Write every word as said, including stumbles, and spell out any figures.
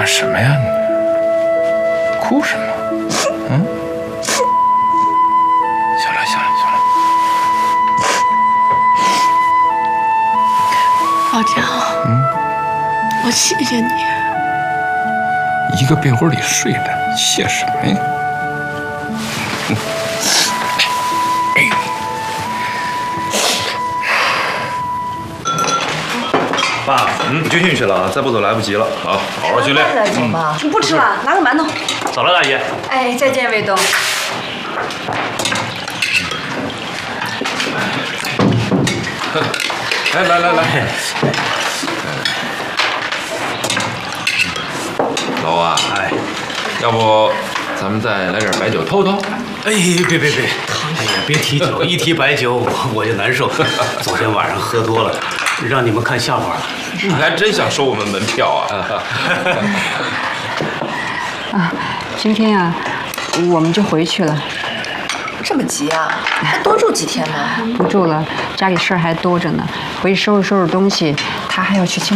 干什么呀？你哭什么？嗯？行了行了行了。 老姜，嗯，我谢谢你。 一个被窝里睡的，谢什么呀？嗯爸，嗯，军训去了，再不走来不及了。 好，好好训练。 慢点走吧， 你不吃了，拿个馒头。 走了，大爷。 哎，再见，卫东。 来来来来，老啊，哎，要不咱们再来点白酒透透？ 哎，别别别，哎呀，别提酒，一提白酒我我就难受。昨天晚上喝多了，让你们看笑话了。 你还真想收我们门票啊？ 啊，今天啊，我们就回去了。 这么急啊？还多住几天吗？ 不住了，家里事儿还多着呢，回去收拾收拾东西，他还要去清。